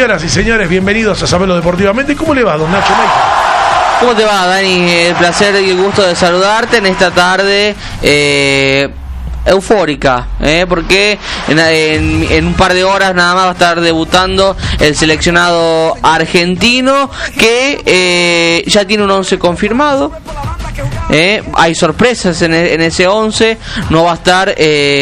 Señoras y señores, bienvenidos a Saberlo Deportivamente. ¿Cómo le va, don Nacho Meija? ¿Cómo te va, Dani? El placer y el gusto de saludarte en esta tarde eufórica, porque en un par de horas nada más va a estar debutando el seleccionado argentino que ya tiene un 11 confirmado. Hay sorpresas en ese 11. No va a estar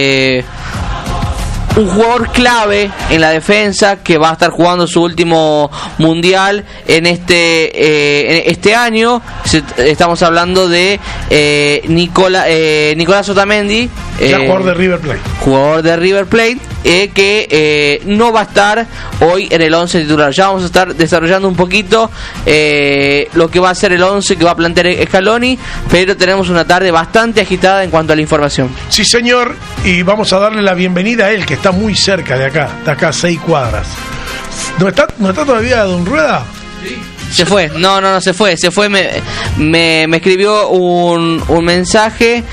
un jugador clave en la defensa que va a estar jugando su último mundial en este año. Estamos hablando de Nicolás Otamendi, jugador de River Plate. Jugador de River Plate, que no va a estar hoy en el 11 titular. Ya vamos a estar desarrollando un poquito lo que va a ser el 11 que va a plantear Scaloni, pero tenemos una tarde bastante agitada en cuanto a la información. Sí, señor, y vamos a darle la bienvenida a él, que está muy cerca de acá, está acá a 6 cuadras. ¿No está todavía Don Rueda? Sí. Se fue, no, se fue, me escribió un mensaje.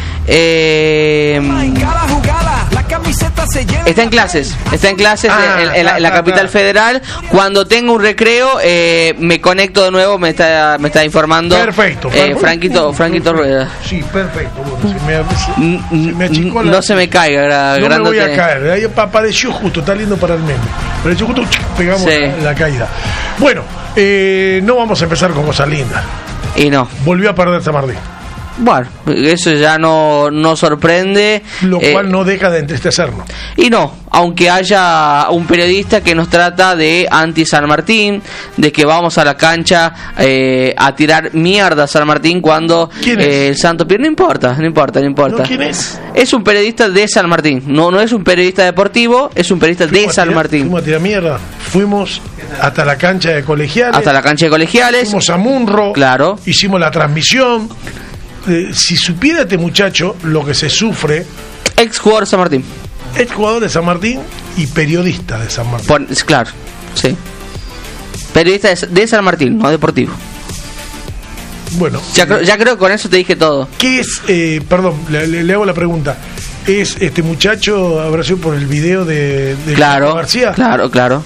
Está en clases en la capital federal. Cuando tenga un recreo me conecto de nuevo, me está informando. Perfecto. Franquito Rueda. Sí, perfecto. Bueno, se me achicó no se me caiga. No me voy a caer. Ahí apareció justo, está lindo para el meme. Pero justo pegamos la caída. Bueno, no vamos a empezar con cosas lindas. Y no. Volvió a perder San Martín. Bueno, eso ya no sorprende. Lo cual no deja de entristecernos. Y no, aunque haya un periodista que nos trata de anti-San Martín, de que vamos a la cancha a tirar mierda a San Martín cuando el Santo pierde. No importa. ¿No, quién es? Es un periodista de San Martín. No es un periodista deportivo, es un periodista de San Martín. Fuimos a tirar mierda. Fuimos hasta la cancha de Colegiales. Fuimos a Munro. Claro. Hicimos la transmisión. Si supiera este muchacho lo que se sufre. Ex jugador de San Martín. Ex jugador de San Martín y periodista de San Martín. Claro, sí. Periodista de San Martín, no deportivo. Bueno. Ya creo que con eso te dije todo. ¿Qué es? Perdón, le hago la pregunta. ¿Es este muchacho, habrá sido por el video de Caco García? Claro.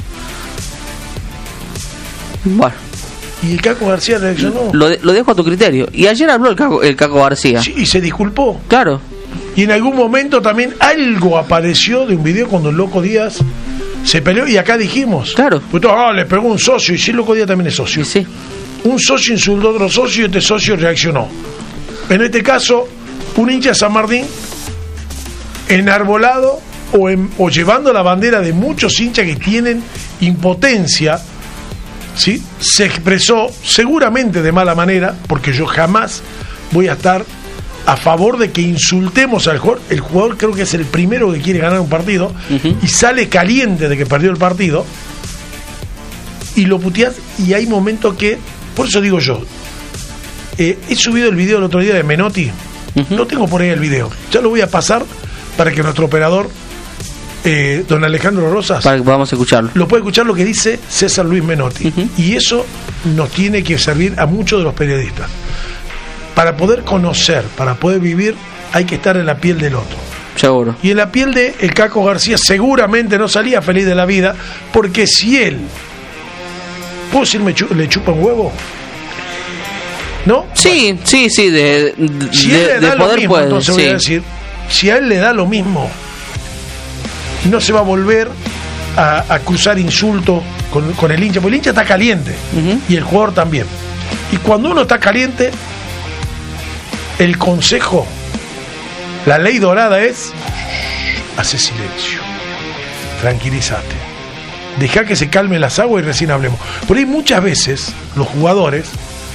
Bueno. ¿Y el Caco García reaccionó? Lo dejo a tu criterio. Y ayer habló el Caco García. Sí, y se disculpó. Claro. Y en algún momento también algo apareció de un video cuando el Loco Díaz se peleó. Y acá dijimos. Claro. Pues, le pegó un socio. Y sí, el Loco Díaz también es socio. Sí. Un socio insultó a otro socio y este socio reaccionó. En este caso, un hincha de San Martín enarbolado o llevando la bandera de muchos hinchas que tienen impotencia. ¿Sí? Se expresó seguramente de mala manera, porque yo jamás voy a estar a favor de que insultemos al jugador. El jugador creo que es el primero que quiere ganar un partido y sale caliente de que perdió el partido y lo puteás. Y hay momentos que, por eso digo yo, he subido el video el otro día de Menotti. No tengo por ahí el video, ya lo voy a pasar para que nuestro operador don Alejandro Rosas, para que podamos escucharlo. Lo puede escuchar lo que dice César Luis Menotti. Y eso nos tiene que servir a muchos de los periodistas. Para poder conocer, para poder vivir, hay que estar en la piel del otro. Seguro. Y en la piel de el Caco García seguramente no salía feliz de la vida, porque si él, ¿puedo decir le chupa un huevo? ¿No? Sí, sí, de poder mismo, puede. Entonces voy a decir, si a él le da lo mismo, no se va a volver a cruzar insultos con el hincha, porque el hincha está caliente y el jugador también. Y cuando uno está caliente, el consejo, la ley dorada es: hace silencio, tranquilízate, deja que se calmen las aguas y recién hablemos. Por ahí muchas veces los jugadores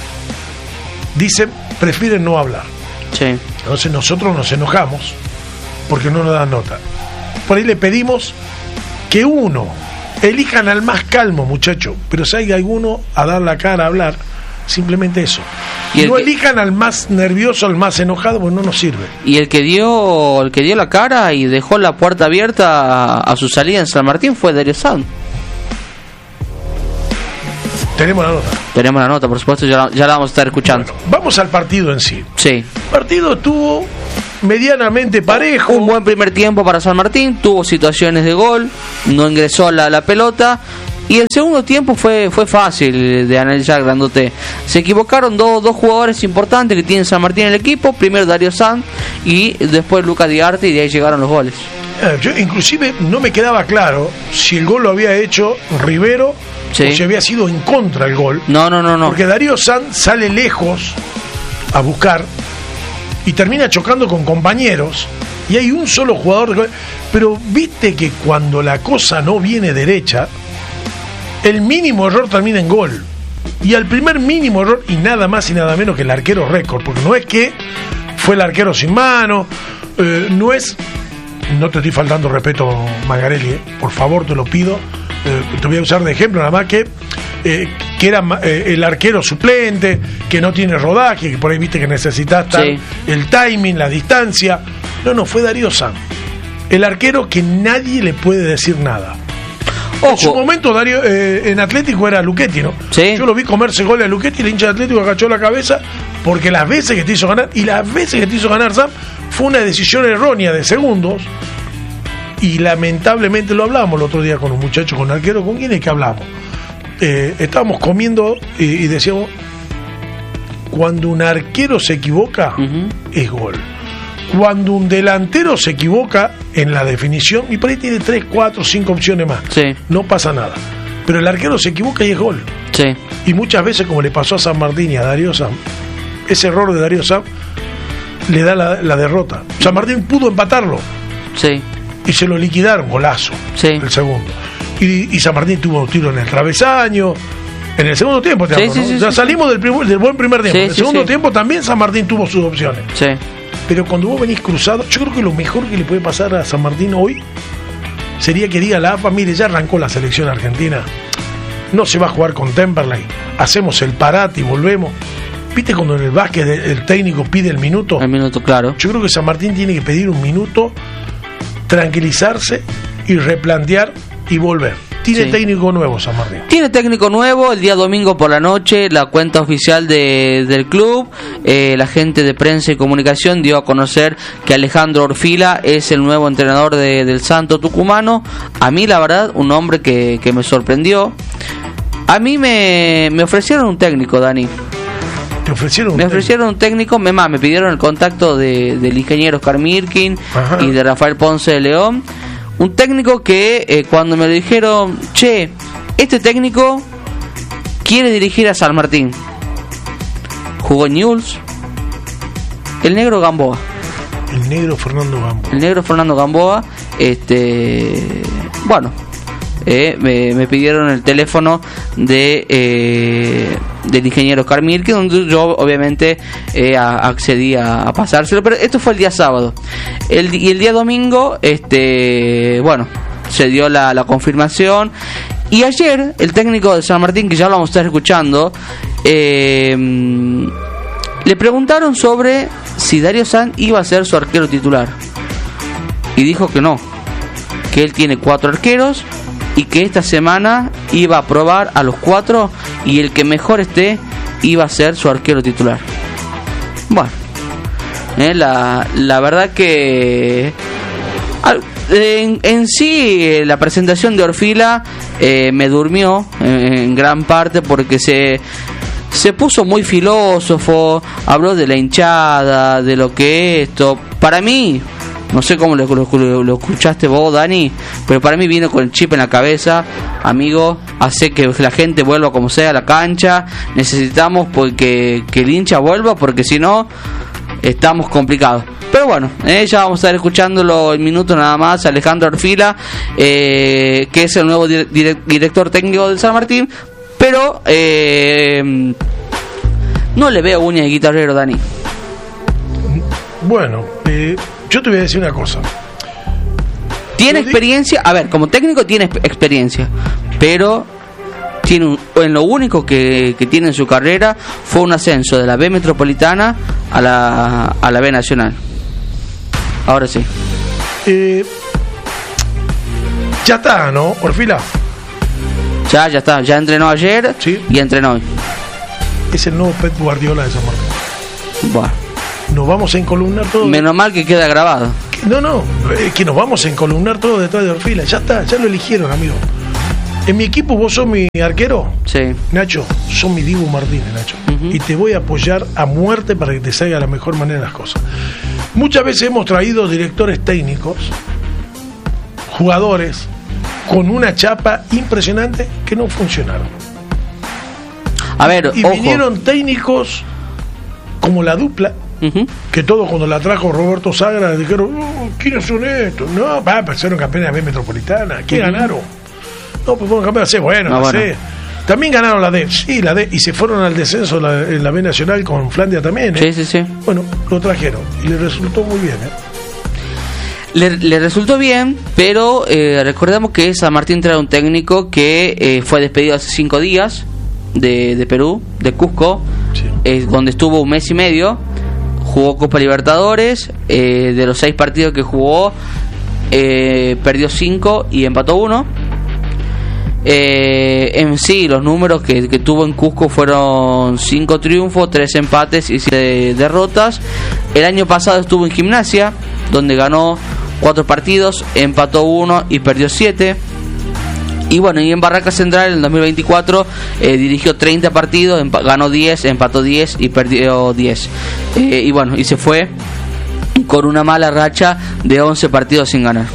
dicen, prefieren no hablar. Sí. Entonces nosotros nos enojamos porque no nos dan nota. Por ahí le pedimos que uno elijan al más calmo, muchacho, pero si hay alguno a dar la cara, a hablar, simplemente eso. Y no elijan al más nervioso, al más enojado, porque no nos sirve. Y el que dio la cara y dejó la puerta abierta a su salida en San Martín fue Darío Sanz. Tenemos la nota. Tenemos la nota, por supuesto, ya la vamos a estar escuchando. Bueno, vamos al partido en sí. Sí. El partido estuvo medianamente parejo. Un buen primer tiempo para San Martín, tuvo situaciones de gol, no ingresó la pelota, Y el segundo tiempo fue fácil de analizar, grandote. Se equivocaron dos jugadores importantes que tiene San Martín en el equipo. Primero Darío Sanz y después Lucas Diarte, y de ahí llegaron los goles. Yo inclusive no me quedaba claro si el gol lo había hecho Rivero, sí, o si había sido en contra el gol. No. Porque Darío Sanz sale lejos a buscar y termina chocando con compañeros. Y hay un solo jugador. Pero viste que cuando la cosa no viene derecha, el mínimo error termina en gol. Y al primer mínimo error, y nada más y nada menos que el arquero récord, porque no es que fue el arquero sin mano, no es... No te estoy faltando respeto, Magarelli, por favor, te lo pido. Te voy a usar de ejemplo nada más que era el arquero suplente, que no tiene rodaje, que por ahí viste que necesitas el timing, la distancia. No, fue Darío Sanz, el arquero que nadie le puede decir nada. Ojo. En su momento Darío, en Atlético era Luchetti, ¿no? Sí. Yo lo vi comerse goles a Luchetti, el hincha de Atlético agachó la cabeza, porque las veces que te hizo ganar, y las veces que te hizo ganar Sam, fue una decisión errónea de segundos. Y lamentablemente lo hablamos el otro día con un muchacho, con un arquero. ¿Con quién es que hablamos? Estábamos comiendo y decíamos, cuando un arquero se equivoca, es gol. Cuando un delantero se equivoca en la definición, y por ahí tiene 3, 4, 5 opciones más, no pasa nada. Pero el arquero se equivoca y es gol. Y muchas veces, como le pasó a San Martín y a Darío Sanz, ese error de Darío Sanz le da la derrota. San Martín pudo empatarlo. Y se lo liquidaron, golazo, el segundo. Y San Martín tuvo tiro en el travesaño. En el segundo tiempo, ya salimos del buen primer tiempo. En el segundo tiempo también San Martín tuvo sus opciones. Pero cuando vos venís cruzado, yo creo que lo mejor que le puede pasar a San Martín hoy sería que diga la AFA, mire, ya arrancó la selección argentina, no se va a jugar con Temperley, hacemos el parate y volvemos. ¿Viste cuando en el básquet el técnico pide el minuto? El minuto, claro. Yo creo que San Martín tiene que pedir un minuto, tranquilizarse y replantear y volver. Tiene técnico nuevo San Martín. Tiene técnico nuevo. El día domingo por la noche, la cuenta oficial del club, la gente de prensa y comunicación dio a conocer que Alejandro Orfila es el nuevo entrenador del Santo Tucumano. A mí, la verdad, un hombre que me sorprendió. A mí me ofrecieron un técnico, Dani. ¿Te ofrecieron un técnico? Me ofrecieron un técnico. Me pidieron el contacto del ingeniero Oscar Mirkin y de Rafael Ponce de León. Un técnico que cuando me lo dijeron, che, este técnico quiere dirigir a San Martín. Jugó en Newell's. El negro Gamboa. El negro Fernando Gamboa. El negro Fernando Gamboa. Bueno, me pidieron el teléfono del ingeniero Oscar Mirkin, donde yo obviamente accedí a pasárselo, pero esto fue el día sábado. Y el día domingo, bueno, se dio la confirmación. Y ayer el técnico de San Martín, que ya lo vamos a estar escuchando, le preguntaron sobre si Darío Sanz iba a ser su arquero titular, y dijo que no, que él tiene 4 arqueros y que esta semana iba a probar a los 4 y el que mejor esté iba a ser su arquero titular. Bueno, la verdad que en sí la presentación de Orfila me durmió en gran parte, porque se puso muy filósofo, habló de la hinchada, de lo que esto, para mí, no sé cómo lo escuchaste vos, Dani, pero para mí vino con el chip en la cabeza. Amigo, hace que la gente vuelva como sea a la cancha. Necesitamos que el hincha vuelva, porque si no, estamos complicados. Pero bueno, ya vamos a estar escuchándolo en minutos nada más. Alejandro Orfila, que es el nuevo director técnico del San Martín. Pero no le veo uñas de guitarrero, Dani. Bueno, yo te voy a decir una cosa. Tiene experiencia, a ver, como técnico tiene experiencia, pero en lo único que tiene en su carrera fue un ascenso de la B Metropolitana a la B Nacional. Ahora sí. Ya está, ¿no, Orfila? Ya está, ya entrenó ayer, ¿sí? Y entrenó hoy. Es el nuevo Pep Guardiola de San Martín. Bueno. Nos vamos a encolumnar todo. Menos mal que queda grabado. No, que nos vamos a encolumnar todo detrás de Orfila. Ya está, ya lo eligieron, amigo. En mi equipo vos sos mi arquero. Sí. Nacho, sos mi Dibu Martínez, Nacho. Y te voy a apoyar a muerte para que te salga de la mejor manera las cosas. Muchas veces hemos traído directores técnicos, jugadores, con una chapa impresionante que no funcionaron. A ver, y ojo. vinieron técnicos como la dupla, que todos cuando la trajo Roberto Sagra dijeron, ¿quiénes son estos? No, pasaron campeones de la B Metropolitana. ¿Qué ganaron? No, pues fueron campeones de C. Bueno, no sé. También ganaron la D, sí, la D, y se fueron al descenso en la B Nacional con Flandia también. Sí. Bueno, lo trajeron y le resultó muy bien. Le resultó bien, pero recordemos que San Martín trae un técnico que fue despedido hace 5 días de Perú, de Cusco, donde estuvo un mes y medio, jugó Copa Libertadores, de los 6 partidos que jugó, perdió 5 y empató 1. En sí, los números que tuvo en Cusco fueron 5 triunfos, 3 empates y 7 derrotas. El año pasado estuvo en Gimnasia, donde ganó 4 partidos, empató 1 y perdió 7. Y bueno, y en Barraca Central en 2024 dirigió 30 partidos, ganó 10, empató 10 y perdió 10. Y bueno, y se fue con una mala racha de 11 partidos sin ganar.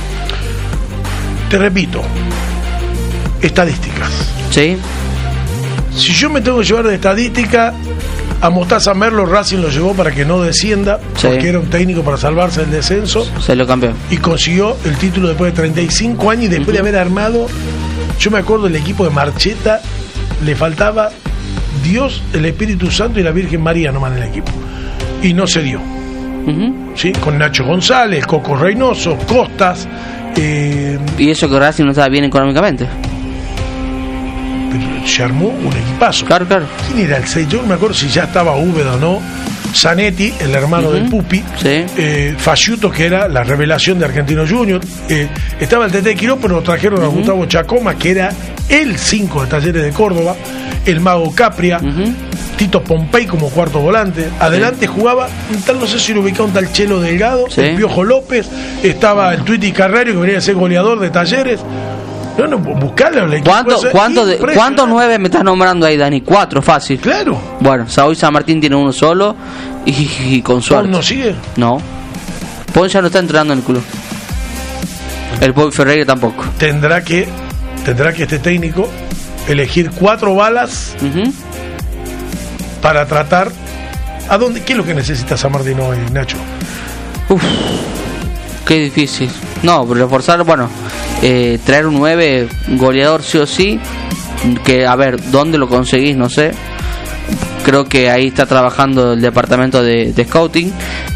Te repito, estadísticas. Sí. Si yo me tengo que llevar de estadística, a Mostaza Merlo Racing lo llevó para que no descienda, porque era un técnico para salvarse del descenso. Se lo cambió. Y consiguió el título después de 35 años y después de haber armado, yo me acuerdo del equipo de Marcheta, le faltaba Dios, el Espíritu Santo y la Virgen María nomás en el equipo. Y no se dio. ¿Sí? Con Nacho González, Coco Reynoso, Costas. Y eso que Racing no estaba bien económicamente. Pero se armó un equipazo. Claro. ¿Quién era el 6? Yo no me acuerdo si ya estaba Úbeda o no. Zanetti, el hermano del Pupi. Sí. Fasciuto, que era la revelación de Argentino Junior. Estaba el Tete Quiró, pero trajeron a Gustavo Chacoma, que era el 5 de Talleres de Córdoba. El Mago Capria. Tito Pompey como cuarto volante. Adelante jugaba un tal, no sé si lo ubicaba, un tal Chelo Delgado. El Piojo López. Estaba el Tuiti Carrario, que venía a ser goleador de Talleres. No, buscarle al equipo. ¿Cuántos 9 me estás nombrando ahí, Dani? 4, fácil. Claro. Bueno, hoy San Martín tiene uno solo y con suerte. ¿Pon no sigue? No. Pon ya no está entrenando en el club. El Boy Ferreira tampoco. Tendrá que este técnico elegir 4 balas para tratar. ¿A dónde? ¿Qué es lo que necesita San Martín hoy, Nacho? Qué difícil. No, pero reforzar, bueno, traer un 9 goleador sí o sí, que a ver, ¿dónde lo conseguís? No sé. Creo que ahí está trabajando el departamento de scouting.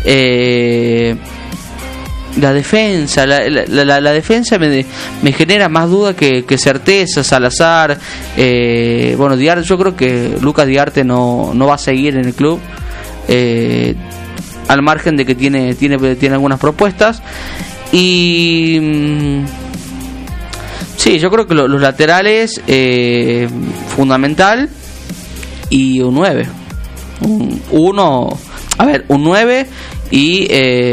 La defensa, la defensa me genera más duda que certeza. Salazar, bueno, Diarte, yo creo que Lucas Diarte no va a seguir en el club. Al margen de que tiene algunas propuestas. Y sí, yo creo que los laterales, fundamental, y un 9, un 9 y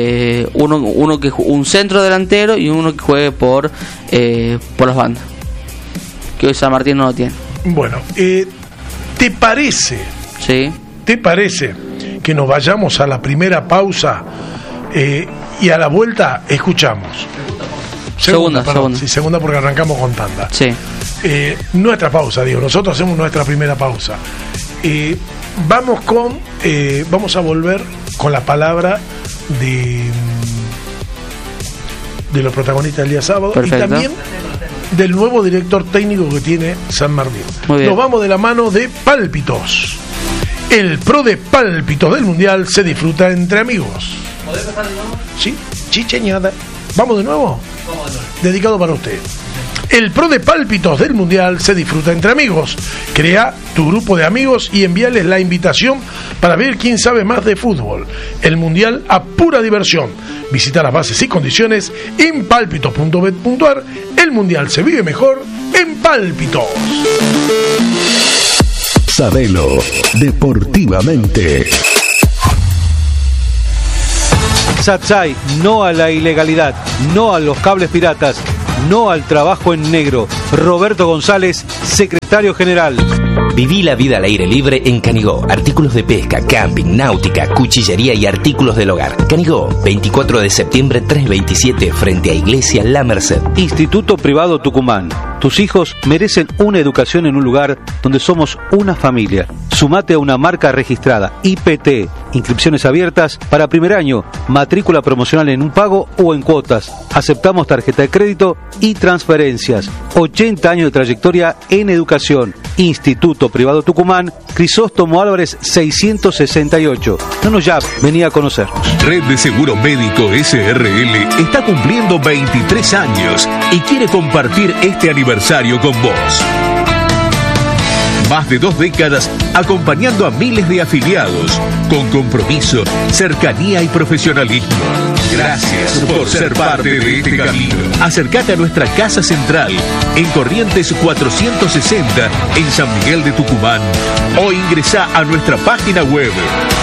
un centro delantero y uno que juegue por las bandas, que hoy San Martín no lo tiene. Bueno, ¿te parece? Sí. ¿Te parece que nos vayamos a la primera pausa y a la vuelta escuchamos? Segunda. Sí, segunda, porque arrancamos con tanda. Sí. Nuestra pausa, digo, nosotros hacemos nuestra primera pausa. Vamos a volver con la palabra de los protagonistas del día sábado. Perfecto. Y también del nuevo director técnico que tiene San Martín. Nos vamos de la mano de Pálpitos. El pro de Pálpitos del Mundial se disfruta entre amigos. ¿Podés empezar de nuevo? Sí, chicheñada. ¿Vamos de nuevo? Vamos de nuevo. Dedicado para usted. El pro de Pálpitos del Mundial se disfruta entre amigos. Crea tu grupo de amigos y envíales la invitación para ver quién sabe más de fútbol. El Mundial a pura diversión. Visita las bases y condiciones en pálpitos.bet.ar. El Mundial se vive mejor en Pálpitos. Sabelo deportivamente. Satsai, no a la ilegalidad, no a los cables piratas, no al trabajo en negro. Roberto González, secretario general. Viví la vida al aire libre en Canigó. Artículos de pesca, camping, náutica, cuchillería y artículos del hogar. Canigó, 24 de septiembre 327, frente a Iglesia La Merced. Instituto Privado Tucumán. Tus hijos merecen una educación en un lugar donde somos una familia. Sumate a una marca registrada, IPT. Inscripciones abiertas para primer año. Matrícula promocional en un pago o en cuotas. Aceptamos tarjeta de crédito y transferencias. 80 años de trayectoria en educación. Instituto Privado Tucumán, Crisóstomo Álvarez 668. No nos llames, vení a conocernos. Red de Seguro Médico SRL está cumpliendo 23 años y quiere compartir este aniversario con vos. Más de 2 décadas acompañando a miles de afiliados con compromiso, cercanía y profesionalismo. Gracias por ser parte de este camino. Acércate a nuestra casa central en Corrientes 460 en San Miguel de Tucumán o ingresá a nuestra página web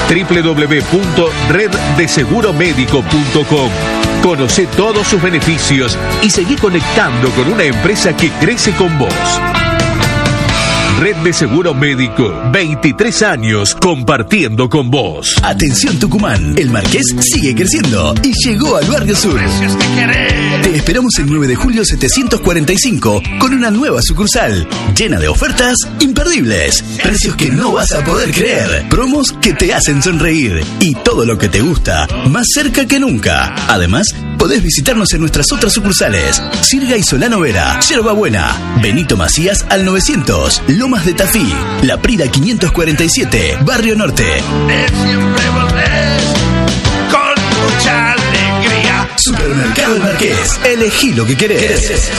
www.reddeseguromedico.com. Conoce todos sus beneficios y seguí conectando con una empresa que crece con vos. Red de Seguro Médico, 23 años compartiendo con vos. Atención Tucumán, el Marqués sigue creciendo y llegó al Barrio Sur. Te esperamos el 9 de julio 745 con una nueva sucursal llena de ofertas imperdibles, precios que no vas a poder creer, promos que te hacen sonreír y todo lo que te gusta más cerca que nunca. Además, podés visitarnos en nuestras otras sucursales: Sirga y Solano Vera, Yerba Buena, Benito Macías al 900, Lomas de Tafí, La Prida 547, Barrio Norte. Con mucha alegría. Supermercado El Marqués, elegí lo que querés.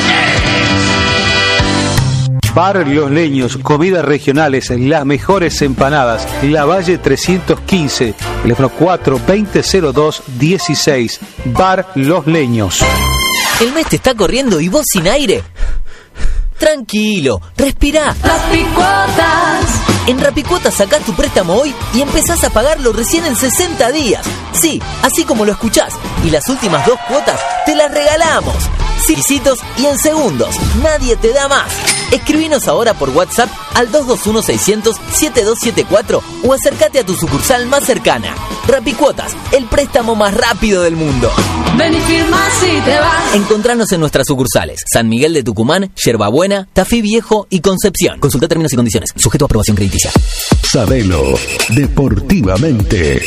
Bar Los Leños, comidas regionales, las mejores empanadas. La Valle 315, teléfono 4-2002-16. Bar Los Leños. ¿El mes te está corriendo y vos sin aire? Tranquilo, respirá. Rapicuotas. En Rapicuotas sacás tu préstamo hoy y empezás a pagarlo recién en 60 días. Sí, así como lo escuchás. Y las últimas 2 cuotas te las regalamos. Sin requisitos y en segundos. Nadie te da más. Escribinos ahora por WhatsApp al 221-600-7274 o acércate a tu sucursal más cercana. Rapicuotas, el préstamo más rápido del mundo. Ven y firma si te vas. Encontranos en nuestras sucursales: San Miguel de Tucumán, Yerba Buena, Tafí Viejo y Concepción. Consulta términos y condiciones. Sujeto a aprobación crediticia. Sabelo deportivamente.